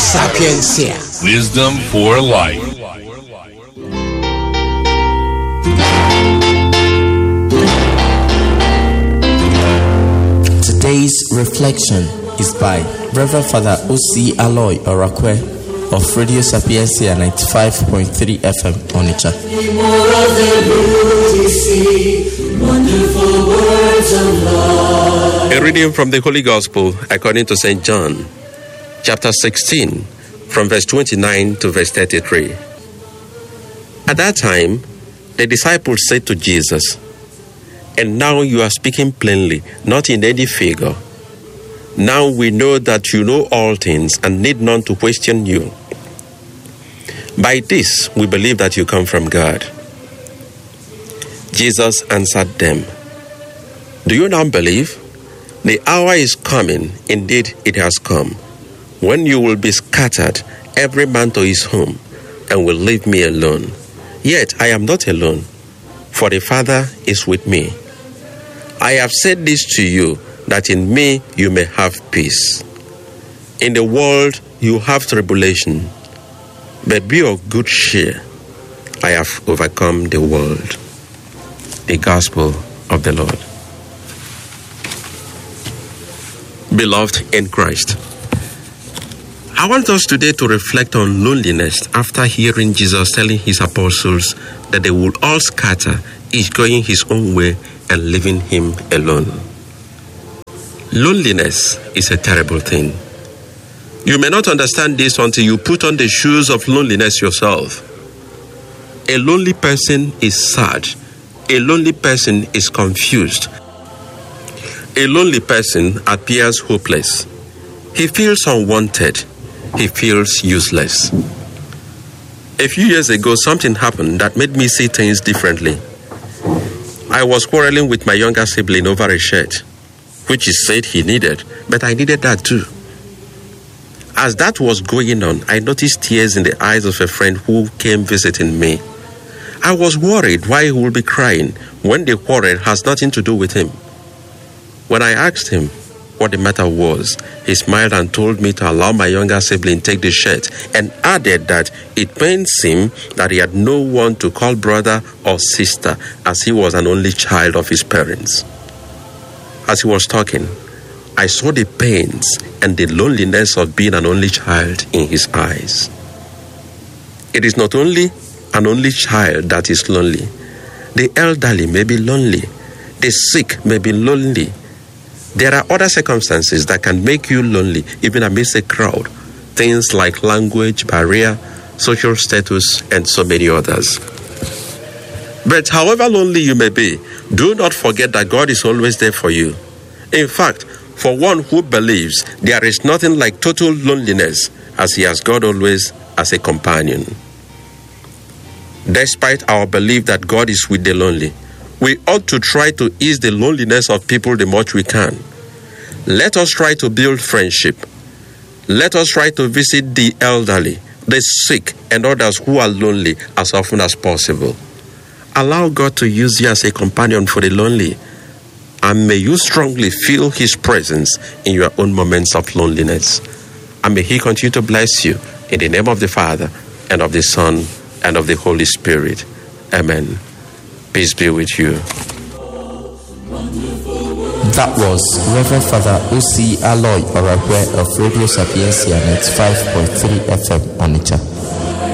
Sapiencia. Wisdom for life. Today's reflection is by Reverend Father O.C. Aloy Orakwe of Radio Sapiencia 95.3 FM Onitsha. A reading from the Holy Gospel according to St. John, chapter 16, from verse 29 to verse 33. At that time, the disciples said to Jesus, "And now you are speaking plainly, not in any figure. Now we know that you know all things and need none to question you. By this we believe that you come from God." Jesus answered them, "Do you now believe? The hour is coming, indeed it has come, when you will be scattered, every man to his home, and will leave me alone. Yet I am not alone, for the Father is with me. I have said this to you, that in me you may have peace. In the world you have tribulation, but be of good cheer. I have overcome the world." The Gospel of the Lord. Beloved in Christ, I want us today to reflect on loneliness after hearing Jesus telling his apostles that they would all scatter, each going his own way and leaving him alone. Loneliness is a terrible thing. You may not understand this until you put on the shoes of loneliness yourself. A lonely person is sad. A lonely person is confused. A lonely person appears hopeless. He feels unwanted. He feels useless. A few years ago, something happened that made me see things differently. I was quarreling with my younger sibling over a shirt, which he said he needed, but I needed that too. As that was going on, I noticed tears in the eyes of a friend who came visiting me. I was worried why he would be crying when the quarrel has nothing to do with him. When I asked him what the matter was, he smiled and told me to allow my younger sibling take the shirt, and added that it pains him that he had no one to call brother or sister, as he was an only child of his parents. As he was talking, I saw the pains and the loneliness of being an only child in his eyes. It is not only an only child that is lonely. The elderly may be lonely. The sick may be lonely. There are other circumstances that can make you lonely, even amidst a crowd. Things like language barrier, social status, and so many others. But however lonely you may be, do not forget that God is always there for you. In fact, for one who believes, there is nothing like total loneliness, as he has God always as a companion. Despite our belief that God is with the lonely, we ought to try to ease the loneliness of people the much we can. Let us try to build friendship. Let us try to visit the elderly, the sick, and others who are lonely as often as possible. Allow God to use you as a companion for the lonely, and may you strongly feel his presence in your own moments of loneliness. And may he continue to bless you in the name of the Father, and of the Son, and of the Holy Spirit. Amen. Peace be with you. That was Reverend Father O.C. Aloy Orakwe of Radio Sapiencia 95.3 FM Onitsha.